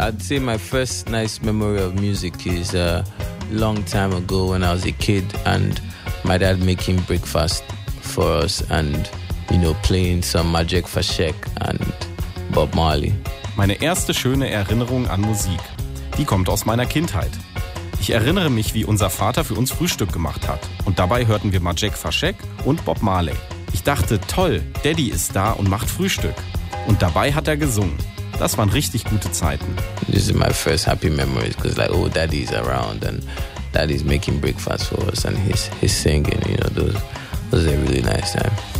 I'd say my first nice memory of music is a long time ago when I was a kid and my dad making breakfast for us and, playing some Majek Fashek and Bob Marley. Meine erste schöne Erinnerung an Musik, die kommt aus meiner Kindheit. Ich erinnere mich, wie unser Vater für uns Frühstück gemacht hat. Und dabei hörten wir Majek Fashek und Bob Marley. Ich dachte, toll, Daddy ist da und macht Frühstück. Und dabei hat er gesungen. Das waren richtig gute Zeiten. This is my first happy memories because Daddy's around and Daddy's making breakfast for us and he's singing, those are really nice times.